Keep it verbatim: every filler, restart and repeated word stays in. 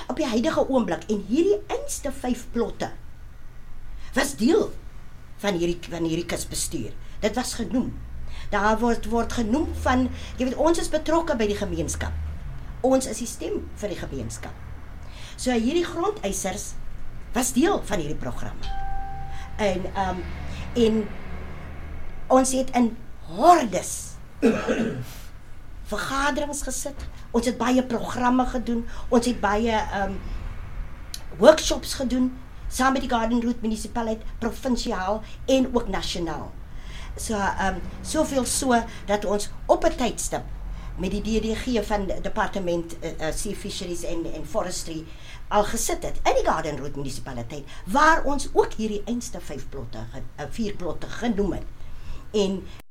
op die huidige oomblik, en hierdie einste vyf plotte was deel van hierdie, van hierdie kusbestuur. Dit was genoem. Daar word, word genoem van, jy weet, ons is betrokke by die gemeenskap. Ons is die stem vir die gemeenskap. So hierdie grondeisers was deel van hierdie programme. En, um, en ons het in hordes vergaderings gesit, ons het baie programme gedoen, ons het baie um, workshops gedoen, saam met die Garden Route munisipaliteit, provinsiaal en ook nasionaal. So, um, soveel so, dat ons op 'n tydstip met die D D G van departement uh, uh, Sea Fisheries en, en Forestry al gesit het, in die Garden Route munisipaliteit, waar ons ook hierdie einste vyf plotte, uh, vier plotte genoem het. En